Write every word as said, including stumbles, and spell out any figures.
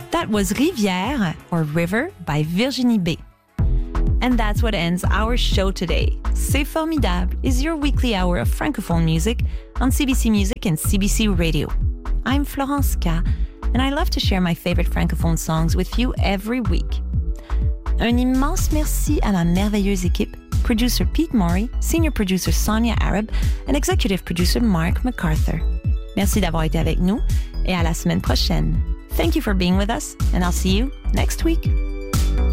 That was Rivière, or River, by Virginie B. And that's what ends our show today. C'est Formidable is your weekly hour of Francophone music on C B C Music and C B C Radio. I'm Florence K, and I love to share my favorite Francophone songs with you every week. Un immense merci à la merveilleuse équipe, producer Pete Morey, senior producer Sonia Arab, and executive producer Mark MacArthur. Merci d'avoir été avec nous, et à la semaine prochaine. Thank you for being with us, and I'll see you next week.